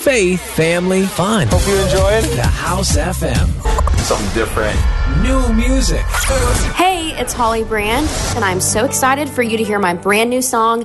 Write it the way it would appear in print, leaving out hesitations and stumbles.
faith, family, fun. Hope you enjoyed The House FM. something different. New music. Hey, it's Holly Brand, and I'm so excited for you to hear my brand new song,